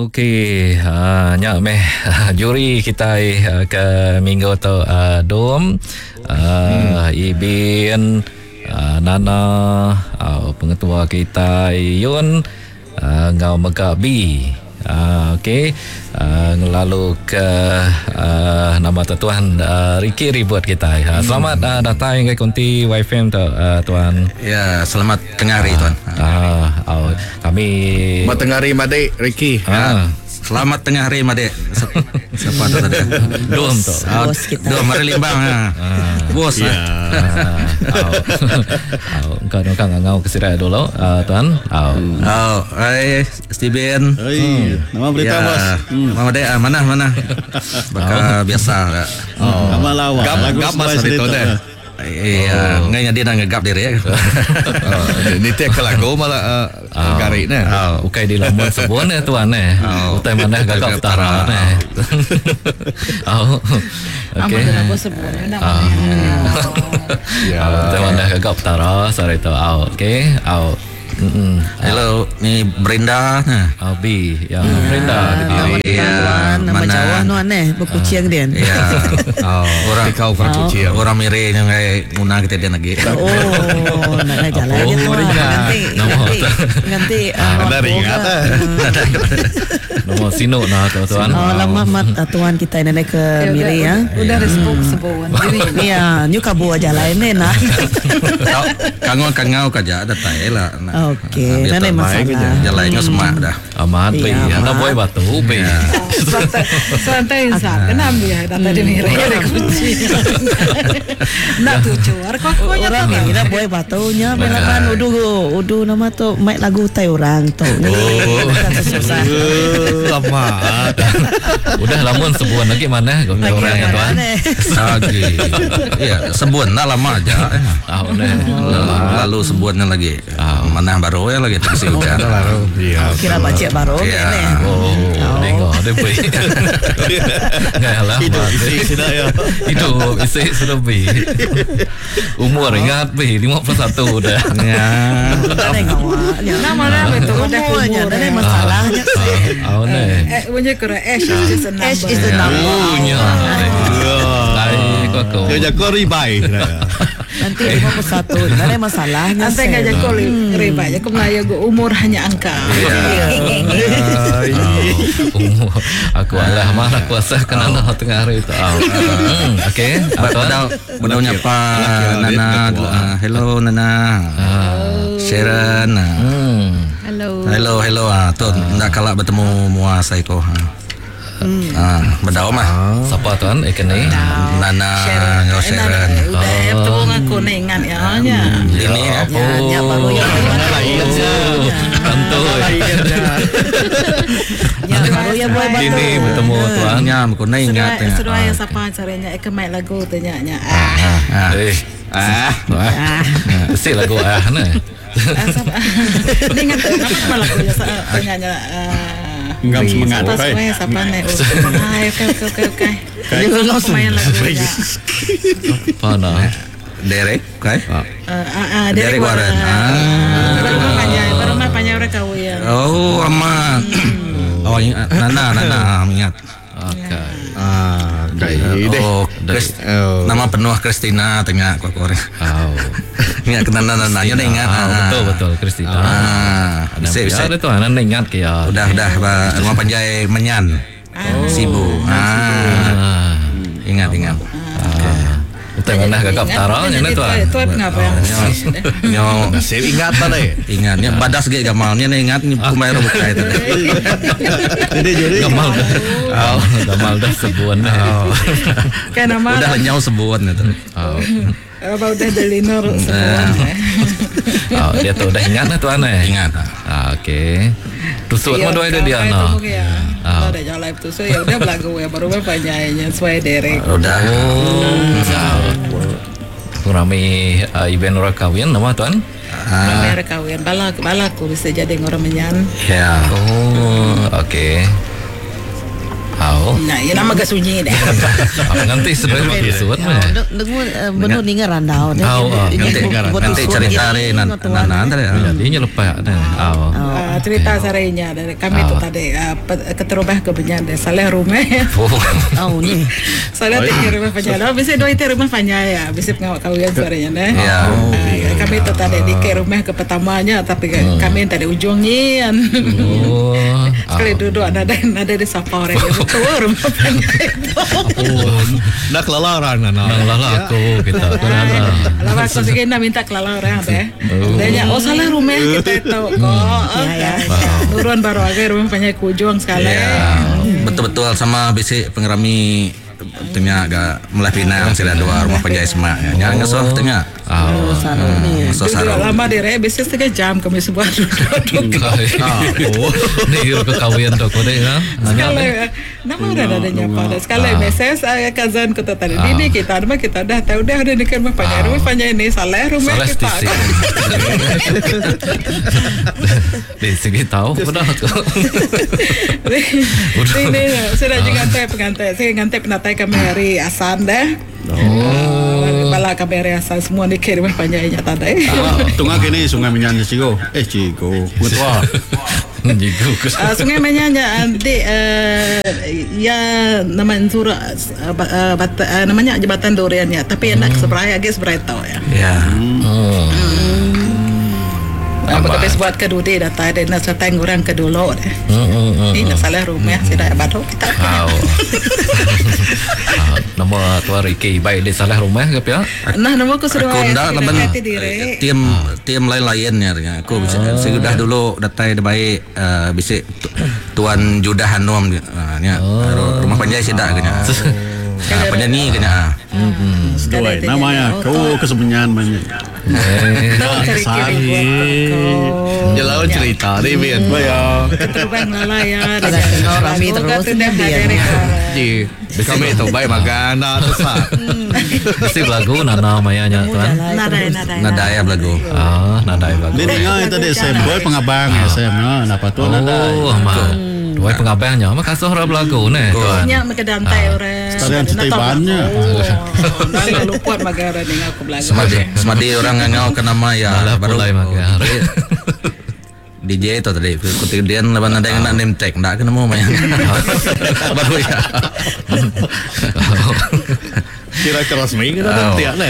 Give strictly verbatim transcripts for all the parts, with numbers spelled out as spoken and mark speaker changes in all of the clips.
Speaker 1: Okey, uh, nya meh juri kita uh, ke minggu tu uh, dom uh, hmm. Ibin uh, Nana uh, pengetua kita Yun uh, ngau Megabi. Uh, Okey, uh, lalu ke uh, nama tuan uh, Ricky Ribut kita. Uh, selamat uh, datang ke Konti Y F M tu uh, tuan.
Speaker 2: Ya, selamat tengah hari uh, tuan.
Speaker 1: Uh, uh, kami
Speaker 3: Selamat tengah hari Made Ricky.
Speaker 1: Uh,
Speaker 2: uh. Selamat tengah hari Made. Siapa tu tadi?
Speaker 1: Dom tu.
Speaker 4: Bos kita.
Speaker 2: Dom mari limbang ha. Bos ya.
Speaker 1: Engkau engkau ngau kesira dulu uh, tuan. Oh.
Speaker 2: Oh, hai Steven.
Speaker 3: Hai. Nama berita
Speaker 2: ya,
Speaker 3: bos.
Speaker 2: Mama Dek mana mana. Baka biasa.
Speaker 3: Oh. Nama lawak.
Speaker 2: Gap gap mas itu deh. Iya, ngay dia dah ngegap diri ya.
Speaker 1: Ini tiap kelagu malah garik ni. Ukai di lamun sebuah ni tuan ni. Utai mana gagap utara ni. Oh, okey.
Speaker 4: Apa nama sebuah nama?
Speaker 1: Ya, utai mana gagap utara sore tu. Oh, okey. Oh. Mm-mm.
Speaker 2: Hello, ni Brenda.
Speaker 1: Ah, B. Ya, Brenda.
Speaker 4: Ya, nama Jawa nuan eh, berkucing dia.
Speaker 2: Ya. Oh, orang
Speaker 3: kau kau cuci.
Speaker 2: Orang mirip yang kayak guna kita dia lagi.
Speaker 4: Oh, nak jalan dia tu. Nanti, nanti, nanti.
Speaker 3: Ada ringat.
Speaker 1: Nama Sino nah tuan.
Speaker 4: Oh, lama mat tuan kita ini ke Miri ya.
Speaker 5: Udah respon sebuah diri.
Speaker 4: Ya, nyu kabu aja lain ni nah.
Speaker 2: Kangau kangau kaja ada tai lah.
Speaker 4: Okey, mana masalah.
Speaker 2: Jalannya semak dah.
Speaker 1: Amat be. Anda boy batu be.
Speaker 5: Santai santai kenapa ya tadi Miri ada kunci. Nak tujuar kok kok ya
Speaker 4: orang Miri dah boy batunya melakan udu udu nama tu main lagu tai orang tu. Susah.
Speaker 1: Lama. Udah lamun sebulan lagi mana kau orang ya tuan.
Speaker 2: Lagi. Iya, sebulan dah lama aja.
Speaker 1: Ah, udah.
Speaker 2: Lalu sebulan lagi. Mana baru ya lagi terus udah.
Speaker 3: Baru. Iya.
Speaker 4: Kira baca baru ni.
Speaker 1: Oh, tengok ada be. Ngalah.
Speaker 3: Isi sudah ya.
Speaker 1: Itu isi sudah be. Umur ingat be lima puluh satu dah.
Speaker 2: Ya.
Speaker 5: Nama nama itu udah
Speaker 4: umurnya. Ada masalahnya.
Speaker 1: Oh, ni.
Speaker 5: Eh, punya kira Ash is a number.
Speaker 4: Ash is the number.
Speaker 1: Oh, nya. Baik kau kau.
Speaker 3: Dia jago ribai.
Speaker 4: Nanti lima puluh satu. Ada masalahnya.
Speaker 5: Nanti nggak jago riba. Jago Melayu gue umur hanya angka.
Speaker 1: Umur. Aku alah mana kuasa kenal tengah hari itu. Okey.
Speaker 2: Pada pada nyapa Nana. Hello Nana. Sharon.
Speaker 5: Hello.
Speaker 2: Hello hello ah tu nak kalah bertemu muas Saiko. Ah, berdau mah.
Speaker 1: Siapa tuan ikan ni?
Speaker 2: Nana yo Sharon.
Speaker 5: Udah bertemu aku ni ingat ya nya.
Speaker 2: Ini
Speaker 4: Ya, ya baru ya.
Speaker 1: Tentu.
Speaker 4: Ya baru ya boy batu.
Speaker 1: Ini bertemu tuan.
Speaker 2: Nyam aku ni ingat.
Speaker 5: Seru yang siapa caranya ik main lagu tu nya nya.
Speaker 2: Ah.
Speaker 1: Eh. Ah. Si lagu ah ni.
Speaker 5: Dia ingat apa lagu ya nya.
Speaker 3: Ngam semangat.
Speaker 5: Siapa semuanya siapa nih? Ah, oke oke oke oke. Dia langsung main lagu ya.
Speaker 1: Mana?
Speaker 2: Derek, kai?
Speaker 5: Ah ah
Speaker 2: Derek Warren.
Speaker 5: Ah. Baru panjang, baru mah panjang orang kau ya.
Speaker 2: Oh, amat. Oh, Nana, Nana, ingat.
Speaker 1: Okey.
Speaker 3: Ah, dari deh.
Speaker 2: Oh, nama penuh Christina tengah kau korek.
Speaker 1: Oh.
Speaker 2: Ingat kenal Nana, ya ingat.
Speaker 1: Betul betul Christina.
Speaker 2: Ah, bisa bisa.
Speaker 1: Ada tu anak ingat ke ya.
Speaker 2: Udah udah rumah panjai menyan. Sibu. Ah. Ingat ingat.
Speaker 1: Kita mana gagap taranya ni tuan.
Speaker 5: Itu ngapa yang?
Speaker 2: Nyo
Speaker 3: Nasib ingatan eh.
Speaker 2: ingatnya badas ge gamalnya nih ingat ni kumai buka itu.
Speaker 3: Jadi jadi.
Speaker 1: Gamal dah. Oh, gamal dah sebuan dah.
Speaker 5: Kayak nama.
Speaker 2: Udah lenyau sebuan itu.
Speaker 1: Oh.
Speaker 5: Apa udah delinor semua.
Speaker 1: Oh, dia tu dah ingat dah tuan eh.
Speaker 2: Ingat.
Speaker 1: Ah, okey. Tusuk mana doa dia dia nak.
Speaker 5: Ah. Udah jalan live tu so ya udah belagu ya baru panjangnya sesuai Derek.
Speaker 2: Udah.
Speaker 1: Kurami event orang kahwin nama tuan.
Speaker 5: Ramai kawin balak balaku bisa jadi orang menyan.
Speaker 2: Ya.
Speaker 1: Oh, okey. Au.
Speaker 5: Nah, ini nama gak sunyi deh.
Speaker 1: Apa nanti sebenarnya disuat mah.
Speaker 4: Dengu benar ni ngarandau.
Speaker 1: Au,
Speaker 2: nanti nanti cerita re nan nan tadi.
Speaker 1: Ini lepas dah. Au.
Speaker 5: Ah, cerita sarainya dari kami itu tadi ah, pe- keterubah ke Benyan deh. Salah rumah.
Speaker 4: Oh ni.
Speaker 5: Salah tiga rumah Panjang. Bisa dua itu rumah Panjang ya. Bisa ngawak kawian sarainya deh.
Speaker 2: Ya.
Speaker 5: Ah, kami itu tadi di ke rumah ke pertamanya, tapi kami tadi ujungnya.
Speaker 1: Oh.
Speaker 5: Sekali duduk ada ada di sapore. Keluar rumah Panjang itu.
Speaker 3: Oh, nak lalaran na.
Speaker 1: Nang lala aku kita kenal.
Speaker 5: Lama aku sih nak minta kelala orang deh. Dia oh salah rumah kita itu kok.
Speaker 4: Ya, ya.
Speaker 5: Turun baru agak rumah Panjang kujung sekali.
Speaker 2: Ya, betul-betul sama bisi pengerami tengah agak melah pinang sila dua rumah penjahit semak ya. Jangan ngesoh tengah.
Speaker 1: Oh.
Speaker 4: Sarung ni.
Speaker 2: Ngesoh
Speaker 5: Duduk
Speaker 2: sarung.
Speaker 5: lama di re bisnis tiga jam kami sebuah duduk.
Speaker 1: Oh. Ni kira ke kawian tu kau deh ya.
Speaker 5: Sekali nama udah ada nyapa dah. Sekali meses saya kazan kata tadi ini kita nama kita dah tahu dah ada dekat rumah Panjang. Rumah Panjang ini salah rumah
Speaker 1: Salah
Speaker 5: kita.
Speaker 1: sisi. Di segi tahu sudah tu.
Speaker 5: Ini sudah juga ngantai pengantai. Saya ngantai penatai kami hari asan dah. Oh. Bala kami hari asan semua ni ke rumah Panjangnya tadi.
Speaker 3: Tunggu kini sungai menyanyi Ciko. Eh Ciko, betul.
Speaker 1: Jigu ke.
Speaker 5: Uh, sungai Menyanya di uh, ya nama surah uh, uh, bat, uh, namanya jembatan Durian ya, tapi enak seberaya agak seberaya tahu ya.
Speaker 2: Ya.
Speaker 1: Oh.
Speaker 5: Apa kebes buat kedudi data ada nak seteng orang kedulu deh. Ini salah rumah sudah baru kita.
Speaker 1: Au. Nama tu Riki baik di salah rumah ke ya?
Speaker 5: Nah nama aku sudah
Speaker 2: Aku ndak laban
Speaker 5: diri.
Speaker 2: tim tim lain-lainnya ya. Aku bisa sudah dulu datai de baik eh, bisi tu- tuan Judah Hanom nya rumah Panjang sidak kena. Ah penyanyi kena.
Speaker 3: Dua namanya kau kesebenyan banyak.
Speaker 1: Eh.
Speaker 3: Sari. Jelau cerita ni biar bayar.
Speaker 5: Terbang lala ya.
Speaker 4: Ada kena rami terus ni biar.
Speaker 3: Ji, kami tu baik makan dah tersat.
Speaker 1: Mesti lagu nana mayanya tuan.
Speaker 5: Nadai nadai.
Speaker 2: Nadaya lagu.
Speaker 1: Ah, nadai lagu.
Speaker 3: Dia dengar tadi saya boy pengabang ya saya mana napa tu nada.
Speaker 1: Oh, mah. Dua pengabangnya mah kasih orang lagu ni tuan.
Speaker 5: Nya mekedantai orang.
Speaker 3: Sekalian cetibannya.
Speaker 5: Nah lupa magara dengan aku belagu.
Speaker 2: Semadi semadi orang ngau ke nama ya
Speaker 1: Malah
Speaker 2: baru
Speaker 1: pulai makan.
Speaker 2: D J itu tadi kemudian laban ada yang nak name tag ndak kena mau main. Baru ya.
Speaker 3: Kira keras main kita nanti ya.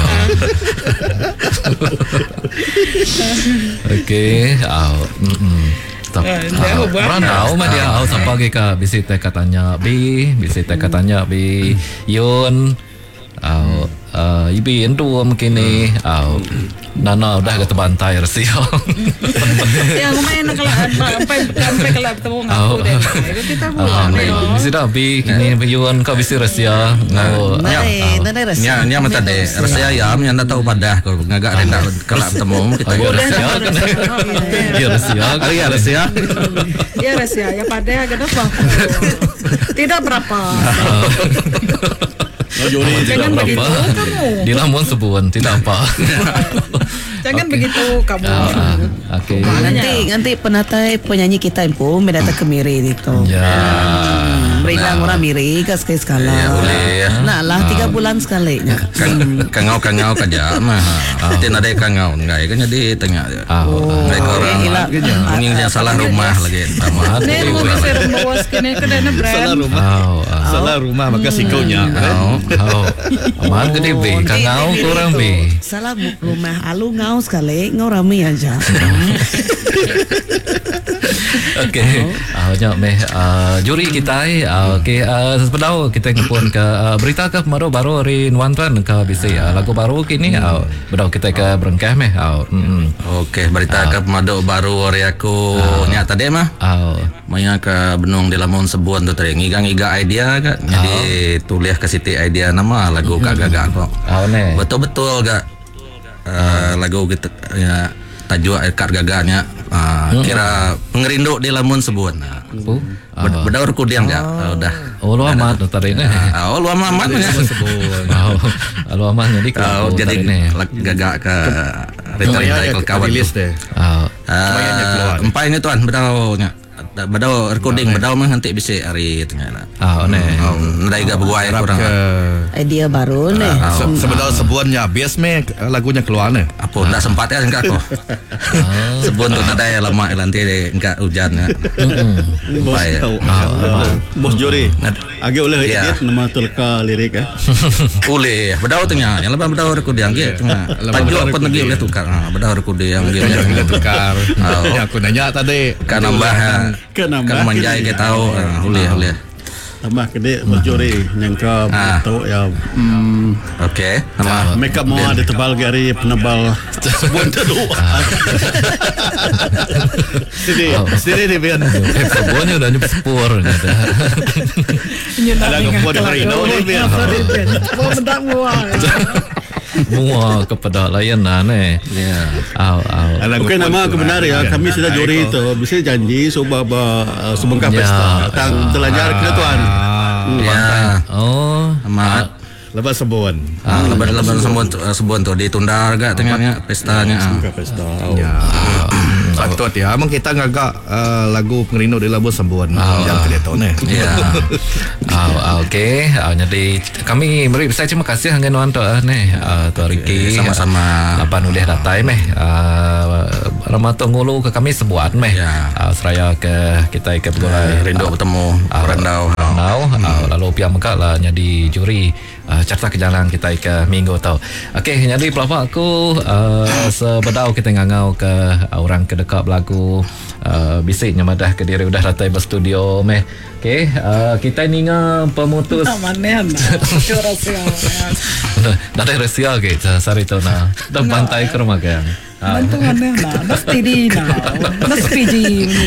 Speaker 1: Okey, au. Mm. Tapi
Speaker 5: jauh banget.
Speaker 1: orang tahu mah dia au sampai ke bisi teh katanya B, bisi teh katanya B, Yun, au uh, ibi endu mungkin ni, au Nana udah ke bantai resi.
Speaker 5: Yang main kalau sampai sampai kalau bertemu ngaku deh. Kita buat.
Speaker 1: Bisi dah B kini Yun kau bisi resi ya. Ngau.
Speaker 4: Nai, nai rasa.
Speaker 2: Nya nya mata de rasa ayam yang ndak tahu padah kalau ngagak rendah kelak bertemu kita.
Speaker 1: Oh, resi ya kan. Ya resi ya.
Speaker 2: Hari ya rasa ya.
Speaker 5: Ya rahasia ya pada agak apa. Tidak berapa.
Speaker 3: Oh Juri
Speaker 5: Jangan
Speaker 3: tidak
Speaker 5: begitu
Speaker 3: berapa.
Speaker 5: kamu.
Speaker 1: Di lamun sebuan tidak apa.
Speaker 5: Jangan begitu kamu.
Speaker 1: Ah, Okey.
Speaker 4: Nanti nanti penatai penyanyi kita pun mendatang ke Miri itu.
Speaker 1: Ya.
Speaker 4: Berilang orang Miri ke sekali sekala.
Speaker 2: Ya boleh ya.
Speaker 4: Nah lah tiga bulan sekali.
Speaker 2: Kang kangau kangau kaja mah. Kita ada kangau enggak ya kan jadi tengah.
Speaker 1: Ah,
Speaker 2: Mereka orang mungkin yang salah rumah lagi. Sama.
Speaker 5: Nih mau bisa bawa sini ke dana
Speaker 3: Salah
Speaker 5: brand.
Speaker 3: rumah.
Speaker 1: Au.
Speaker 3: Salah rumah maka sikonya.
Speaker 2: Oh.
Speaker 1: Au. Aman gede B, kangau kurang B.
Speaker 4: Salah rumah alu ngau sekali ngau rami aja.
Speaker 1: Okey. Ah, jom meh ah, juri kita eh. Ah, okey, ah, sepedau kita pun ke ah, berita ke baru baru hari Nuantan ke bisi ah, lagu baru kini ah, bedau kita ke berengkah meh. Ah, mm.
Speaker 2: Oke, berita ke pemaduk baru hari aku nya tadi mah.
Speaker 1: Ah.
Speaker 2: Maya ke benung di lamun sebuan tu tadi ngiga-ngiga idea kan. Jadi tulis ke Siti idea nama lagu kak gagak kok.
Speaker 1: Ah, ne.
Speaker 2: Betul-betul gak uh, lagu kita ya tajuk kak gagaknya uh, kira pengerindu di lamun sebuan. Nah,
Speaker 1: Oh.
Speaker 2: bed- bedaur kudian gak uh, udah.
Speaker 1: Oh, lu amat tu tadi ni.
Speaker 2: Uh, oh lu amat ya.
Speaker 1: Oh, lu amat jadi
Speaker 2: Uh,
Speaker 1: kau
Speaker 2: jadi
Speaker 1: ni.
Speaker 2: lag- gagak ke
Speaker 3: Lumayan
Speaker 2: recycle
Speaker 3: ya
Speaker 2: kawan
Speaker 3: rilis
Speaker 2: tu.
Speaker 3: deh.
Speaker 1: Ah.
Speaker 2: Uh, empainya tuan bedau nya dah badau recording badau mah nanti bisa hari tengah lah.
Speaker 1: Ah, ne.
Speaker 2: Oh, ndai ga berguai kurang.
Speaker 4: Idea baru nih.
Speaker 6: Se- Sebenarnya sebuannya bias me lagunya keluar nih.
Speaker 2: Apa ndak sempat ya enggak kok. Sebun tu nada ya lama nanti enggak hujan ya.
Speaker 3: Bos
Speaker 2: Baik.
Speaker 3: tahu. Bos Juri. Agak oleh
Speaker 2: Ya.
Speaker 3: edit nama tulka lirik eh.
Speaker 2: Boleh, badau tengah. Yang lepas badau recording ge tengah. Tajuk apa lagi boleh tukar. Ah, badau recording yang dia.
Speaker 6: Kan bila tukar.
Speaker 2: Oh.
Speaker 6: Ya aku nanya tadi.
Speaker 2: Kan nambah
Speaker 3: Kan nambah.
Speaker 2: kan manjai ke tahu. Ah, boleh boleh.
Speaker 3: Tambah kede Bos Juri nyangka
Speaker 2: Ah.
Speaker 3: tahu ya. Hmm,
Speaker 2: Okey, nama
Speaker 3: make up mau ada tebal gari penebal sebuah tedu. Jadi,
Speaker 6: Sini nih Bian.
Speaker 1: Sebuahnya udah nyup sepur gitu.
Speaker 3: ada kepua di hari ini nih Bian.
Speaker 5: Mau mendak muah.
Speaker 1: Mua kepada layanan eh.
Speaker 2: ya.
Speaker 1: Au au.
Speaker 3: Ada Okey nama kebenar ya. Kami sudah juri itu bisa janji subah uh, subengkah
Speaker 1: Ya.
Speaker 3: pesta. Tang telanjar kita tuan.
Speaker 2: Ya.
Speaker 1: Oh.
Speaker 2: Amat.
Speaker 3: Lepas sebuan.
Speaker 2: Ah, lebaran-lebaran sebon tu, sebon tu ditunda agak tengahnya pestanya. Ah.
Speaker 3: Subengkah pesta.
Speaker 6: Ya. Patut ya. Emang kita ngagak uh, lagu pengerino di Labuan Sembuan. Yang kita tahu nih.
Speaker 2: Ya.
Speaker 1: Ah, okey. Ah, jadi kami beri saya terima kasih hanggan wan tu ni. Ah, tu Ricky
Speaker 2: Sama-sama.
Speaker 1: Lapan udah datang meh. Ah, Ramato ngulu ke kami sebuat meh.
Speaker 2: Ya.
Speaker 1: Ah, seraya ke kita ke Begulai
Speaker 2: Rindu bertemu Randau.
Speaker 1: Now, uh, lalu pihak mereka lah jadi juri uh, carta kejalan kita ke minggu tau. Okey, jadi pelapak aku uh, sebedau kita ngangau ke uh, orang kedekat belagu uh, bisik nyamadah ke diri udah datang berstudio meh. Okey, uh, kita ni ngah pemutus
Speaker 5: Mana nak? Curasa.
Speaker 1: dah ada resia ke sari tu na. Dah pantai ke rumah kan.
Speaker 5: Bantu mana nak? Dah steady nak. Dah speedy.